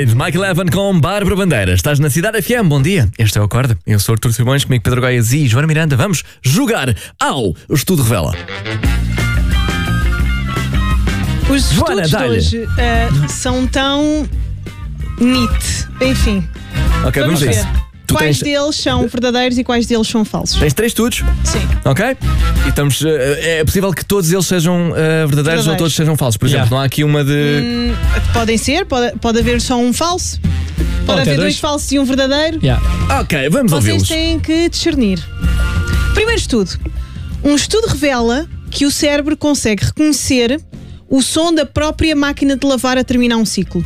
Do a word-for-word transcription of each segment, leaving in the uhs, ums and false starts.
Ride, Michael Evan com Bárbara Bandeira. Estás na Cidade F M, bom dia. Este é o Acorda. Eu sou Artur Simões, comigo Pedro Goiás e Joana Miranda. Vamos jogar ao Estudo Revela. Os Joana, estudos de dá-lhe. hoje uh, são tão neat. Enfim, Ok, vamos, vamos ver. ver. Tu Quais tens, deles são verdadeiros e quais deles são falsos? tens três estudos, Sim. ok? E estamos, eh, é possível que todos eles sejam eh, verdadeiros, Verdadeiros. ou todos sejam falsos. Por exemplo, Yeah. não há aqui uma de. Hum, podem ser, pode, pode haver só um falso. Pode Ok, haver dois dois. falsos e um verdadeiro. Yeah. Ok, vamos Vocês ouvi-los. têm que discernir. Primeiro estudo. Um estudo revela que o cérebro consegue reconhecer o som da própria máquina de lavar a terminar um ciclo.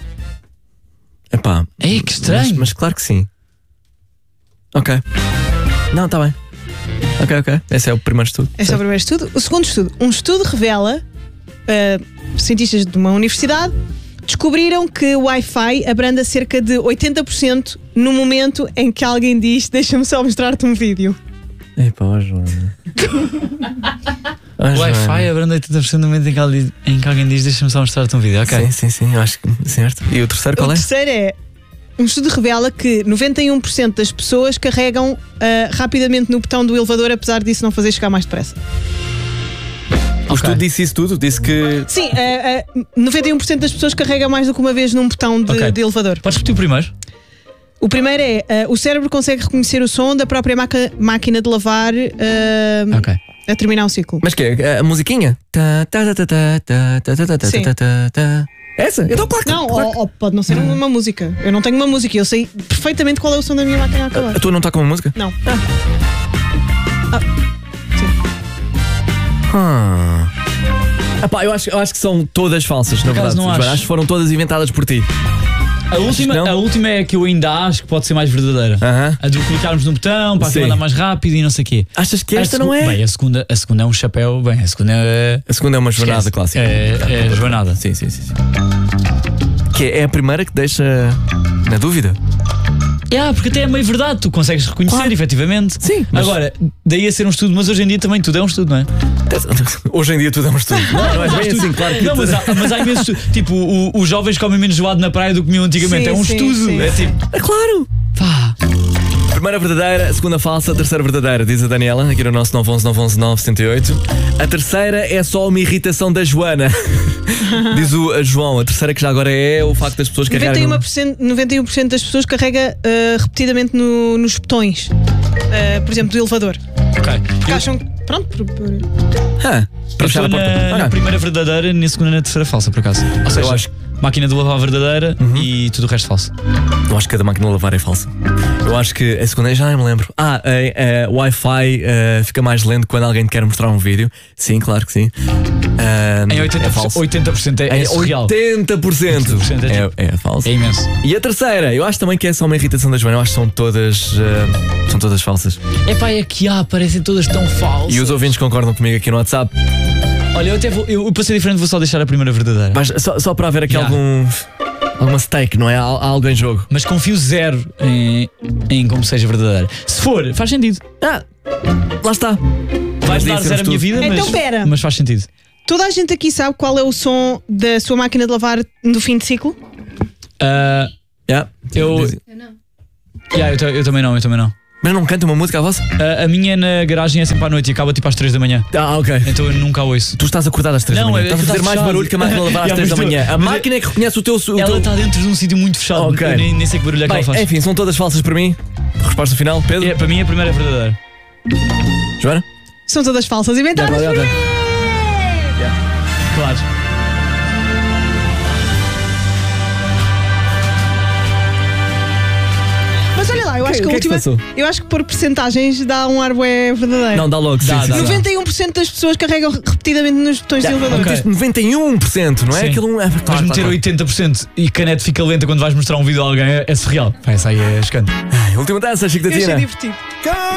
Epá, Ei, que estranho. Mas, mas claro que sim. Ok. Não, está bem. Ok, ok. Esse é o primeiro estudo. Esse é o primeiro estudo. O segundo estudo. Um estudo revela, uh, cientistas de uma universidade descobriram que o Wi-Fi abranda cerca de oitenta por cento no momento em que alguém diz: deixa-me só mostrar-te um vídeo. Epá, ó Joana. Ó, O Joana. Wi-Fi abranda oitenta por cento no momento em que, alguém- em que alguém diz: deixa-me só mostrar-te um vídeo. Ok. Sim, sim, sim, eu acho que certo. E o terceiro qual O é? terceiro é: um estudo revela que noventa e um por cento das pessoas carregam uh, rapidamente no botão do elevador, apesar disso não fazer chegar mais depressa. O estudo disse isso tudo? Disse que. Sim, uh, uh, noventa e um por cento das pessoas carregam mais do que uma vez num botão de, Ok. de elevador. Podes repetir o primeiro? O primeiro é: uh, o cérebro consegue reconhecer o som da própria maca- máquina de lavar uh, Ok. a terminar um ciclo. Mas que é? A musiquinha? Tá, tá, tá, tá, tá, tá, tá, tá, tá, Sim. tá, tá, tá. Essa? Então, claro que. Não, claro ou, ou pode não ser uma música. Eu não tenho uma música, eu sei perfeitamente qual é o som da minha máquina a que- acabar. A tua não está com uma música? Não. Ah. Epá, eu acho, eu acho que são todas falsas, na Por acaso verdade. não Joana. acho. acho que foram todas inventadas por ti. A última, não? a última é a que eu ainda acho que pode ser mais verdadeira. Aham. A de clicarmos no botão para Sim. aquilo andar mais rápido e não sei o quê. Achas que A esta segu- não é? Bem, a segunda, a segunda é um chapéu. Bem, a segunda é. A segunda é uma jornada Esquece. clássica. É, é a jornada. Sim, sim, sim, sim. Que é a primeira que deixa na dúvida. Yeah, porque até é meio verdade, tu consegues reconhecer, Claro. efetivamente. Sim, mas- Agora, daí a ser um estudo, mas hoje em dia também tudo é um estudo, não é? Hoje em dia tudo é um estudo. Não, não é bem assim, claro que Não, mas há, mas há imensos estudos. Tipo, o- os jovens comem menos gelado na praia do que comiam antigamente. Sim, é um sim, estudo. sim, é sim. tipo, É claro. pá. Primeira verdadeira, a segunda falsa, a terceira verdadeira, diz a Daniela, aqui no nosso nove um um nove um um nove sete oito. A terceira é só uma irritação da Joana. Diz o a João. A terceira que já agora é o facto das pessoas carregarem. noventa e um por cento, noventa e um por cento das pessoas carrega uh, repetidamente no- nos botões. Uh, por exemplo, do elevador. Ok. Porque Eu- acham que. Pronto, por, por- Ah, para Eu fechar estou a porta. na, na Ok. primeira verdadeira, na segunda na terceira falsa, por acaso. Ou seja, Eu acho- máquina de lavar verdadeira e tudo o resto falso. Eu acho que a da máquina de lavar é falsa. Eu acho que a segunda, já nem me lembro. Ah, a, a Wi-Fi eh, fica mais lento quando alguém te quer mostrar um vídeo. Sim, claro que sim. Ah, Em oitenta por cento, é falso. oitenta por cento é, é Em surreal. oitenta por cento. oitenta por cento é É, tipo- é falso. É imenso. E a terceira, eu acho também que é só uma irritação da Joana. Eu acho que são todas, eh, são todas falsas. É pá, é que há, parecem todas tão falsas. E os ouvintes concordam comigo aqui no WhatsApp. Olha, eu até vou, eu, para ser diferente, vou só deixar a primeira verdadeira. Mas só, só para haver aqui Yeah. algum. Alguma stake, não é? Há, há algo em jogo. Mas confio zero em, em como seja verdadeira. Se for, faz sentido. Ah, lá está. Vais Mas dar disse zero a minha tudo. vida, mas, Então, pera. mas faz sentido. Toda a gente aqui sabe qual é o som da sua máquina de lavar no fim de ciclo? Ah, Yeah. eu, Diz- yeah, eu, ta- eu também não, eu também não. Mas não canta uma música à vossa? Ah, a minha na garagem é sempre à noite e acaba tipo às três da manhã. Ah, ok. Então eu nunca a ouço. Tu estás acordado às três Não, da manhã. é- Estás a está fazer mais fechado. barulho que a máquina de lavar às Yeah, três da mas tu- manhã. A mas eu- máquina é que reconhece o teu. O Ela teu... está dentro de um sítio muito fechado. Ok. Eu nem, nem sei que barulho é que Bem, ela faz. enfim, são todas falsas para mim. Resposta final, Pedro? É, para mim a primeira é verdadeira. Joana? São todas falsas, inventadas Já, por já, mim. já. Claro. Mas olha lá, eu acho O que que a é que última. passou? Eu acho que por percentagens dá um ar bué verdadeiro. Não, dá logo. Dá, sim, sim, dá, sim. dá. noventa e um por cento das pessoas carregam repetidamente nos botões de Já, elevador. ok. meteste noventa e um por cento, não é? Sim. Aquilo não é. Vais Claro, meter claro, oitenta por cento e canete fica lenta quando vais mostrar um vídeo a alguém, é, é surreal. Vai, essa aí é escândalo. claro. Ai, última dança, Chico da Eu achei Tina. divertido.